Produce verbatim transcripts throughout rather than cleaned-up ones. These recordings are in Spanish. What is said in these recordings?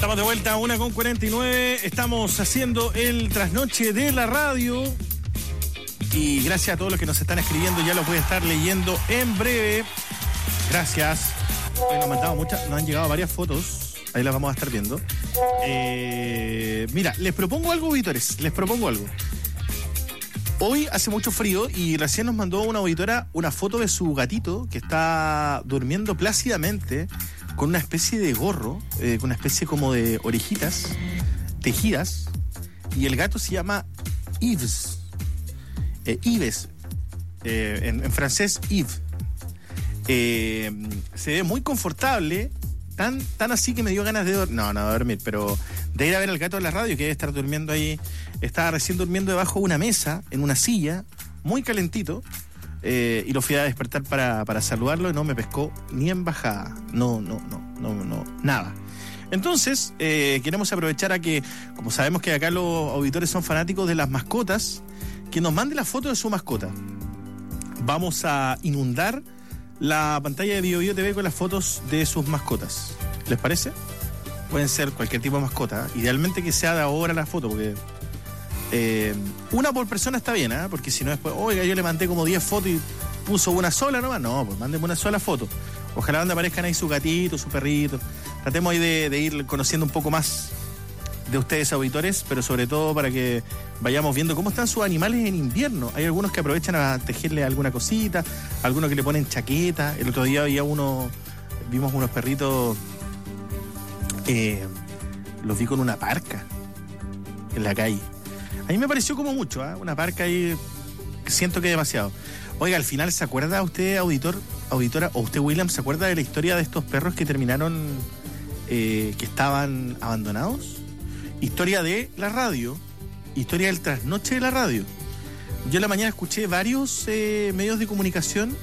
Estamos de vuelta a una con cuarenta y nueve. Estamos haciendo el trasnoche de la radio. Y gracias a todos los que nos están escribiendo, ya los voy a estar leyendo en breve. Gracias. Hoy nos, mandado muchas, nos han llegado varias fotos. Ahí las vamos a estar viendo. Eh, mira, les propongo algo, auditores. Les propongo algo. Hoy hace mucho frío y recién nos mandó una auditora una foto de su gatito que está durmiendo plácidamente con una especie de gorro, eh, con una especie como de orejitas tejidas. Y el gato se llama Yves. Eh, Yves. Eh, en, en francés, Yves. Eh, se ve muy confortable. Tan, tan así que me dio ganas de dormir. No, no, de dormir, pero de ir a ver al gato en la radio, que debe estar durmiendo ahí. Estaba recién durmiendo debajo de una mesa, en una silla, muy calentito. Eh, y lo fui a despertar para, para saludarlo y no me pescó ni en bajada. No, no, no, no, no, nada. Entonces, eh, queremos aprovechar a que, como sabemos que acá los auditores son fanáticos de las mascotas, que nos mande la foto de su mascota. Vamos a inundar la pantalla de Bio Bio T V con las fotos de sus mascotas. ¿Les parece? Pueden ser cualquier tipo de mascota. Idealmente que sea de ahora la foto, porque eh, una por persona está bien, ¿eh? Porque si no después, oiga, yo le mandé como diez fotos y puso una sola nomás. No, pues mándenme una sola foto. Ojalá donde aparezcan ahí su gatito, su perrito. Tratemos ahí de, de ir conociendo un poco más de ustedes, auditores, pero sobre todo para que vayamos viendo cómo están sus animales en invierno. Hay algunos que aprovechan a tejerle alguna cosita, algunos que le ponen chaqueta. El otro día había uno, vimos unos perritos, eh, los vi con una parca en la calle. A mí me pareció como mucho, ¿eh? Una parca ahí, siento que es demasiado. Oiga, al final, ¿se acuerda usted, auditor, auditora, o usted, William, se acuerda de la historia de estos perros que terminaron, eh, que estaban abandonados? Historia de la radio, historia del trasnoche de la radio. Yo en la mañana escuché varios eh, medios de comunicación.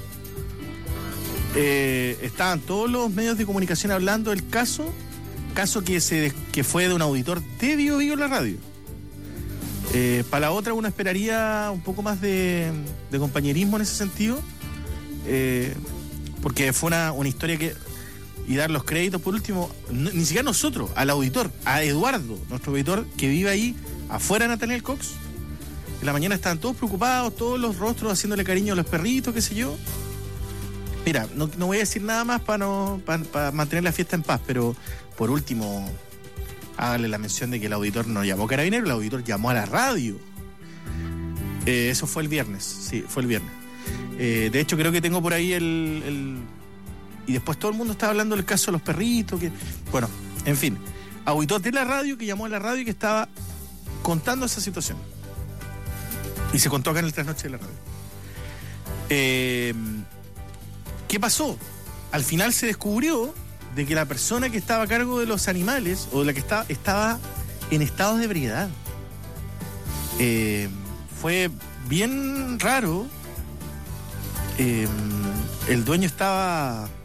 Eh, estaban todos los medios de comunicación hablando del caso, caso que se que fue de un auditor de Bio Bio en la radio. Eh, para la otra uno esperaría un poco más de, de compañerismo en ese sentido, eh, porque fue una, una historia que... Y dar los créditos, por último, no, ni siquiera nosotros, al auditor, a Eduardo, nuestro auditor, que vive ahí afuera de Nathaniel Cox. En la mañana estaban todos preocupados, todos los rostros haciéndole cariño a los perritos, qué sé yo. Mira, no, no voy a decir nada más para no para, para mantener la fiesta en paz, pero por último, hágale la mención de que el auditor no llamó carabinero, el auditor llamó a la radio. Eh, eso fue el viernes, sí, fue el viernes. Eh, de hecho, creo que tengo por ahí el... el y después todo el mundo estaba hablando del caso de los perritos, que bueno, en fin, auditor de la radio que llamó a la radio y que estaba contando esa situación. Y se contó acá en el trasnoche de la radio. Eh, ¿Qué pasó? Al final se descubrió de que la persona que estaba a cargo de los animales, o de la que estaba, estaba en estado de ebriedad. Eh, fue bien raro. Eh, el dueño estaba...